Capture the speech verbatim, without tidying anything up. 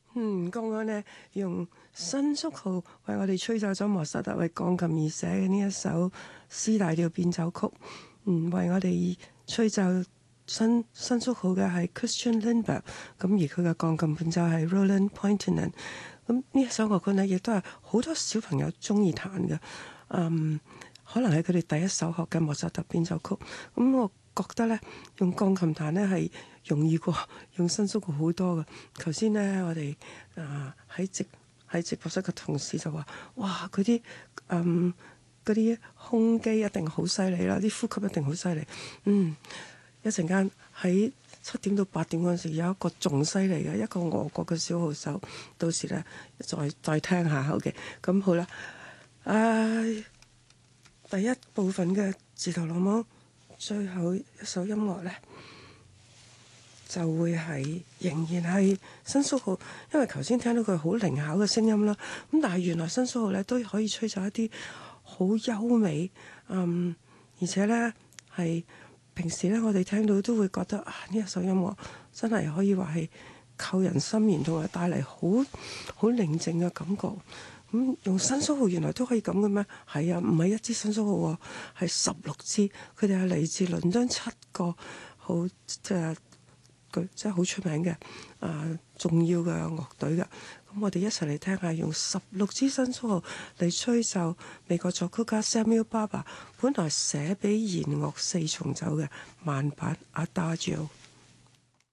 嗯，剛剛呢，用新宿號為我哋吹奏咗莫扎特為鋼琴而寫嘅呢一首 C 大調變奏曲。嗯，為我哋吹奏新新宿號嘅係 Christian Lindberg，咁而佢嘅鋼琴伴奏係 Roland Pointinen。咁呢一首樂曲呢，亦都係好多小朋友中意彈嘅。嗯，可能係佢哋第一首學嘅莫扎特變奏曲。咁我覺得咧，用鋼琴彈咧係容易過用新宿號好多嘅。頭先咧，我哋啊喺直喺直播室嘅同事就話：哇，嗰啲嗯嗰啲胸肌一定好犀利啦，啲呼吸一定好犀利。嗯，一陣間喺七點到八點嗰陣時，有一個仲犀利嘅一個俄國嘅小號手，到時咧再再聽下好嘅。咁好啦，啊第一部分嘅自投羅網。最後一首音樂呢，就會係仍然係新宿號，因為頭先聽到佢好靈巧嘅聲音啦。咁但係原來新宿號呢都可以吹奏一啲好優美，嗯，而且呢係平時呢我哋聽到都會覺得啊，呢一首音樂真係可以話係扣人心弦，同埋帶嚟好好寧靜嘅感覺。咁用新宿號原來都可以咁嘅咩？係啊，唔係一支新宿號喎，係十六支。佢哋係嚟自倫敦七個好即係佢即係好出名嘅啊、呃、重要嘅樂隊嘅。咁我哋一齊嚟聽下用十六支新宿號嚟吹奏美國作曲家 Samuel Barber 本來寫俾弦樂四重奏嘅慢板 Adagio。